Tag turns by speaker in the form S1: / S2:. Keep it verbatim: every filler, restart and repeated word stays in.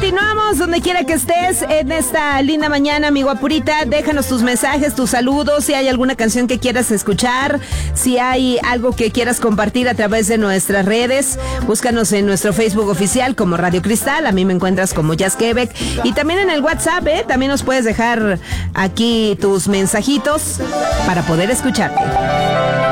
S1: Continuamos donde quiera que estés en esta linda mañana, mi guapurita. Déjanos tus mensajes, tus saludos, si hay alguna canción que quieras escuchar, si hay algo que quieras compartir a través de nuestras redes. Búscanos en nuestro Facebook oficial como Radio Cristal. A mí me encuentras como Jazz Quebec. Y también en el WhatsApp, ¿eh? También nos puedes dejar aquí tus mensajitos para poder escucharte.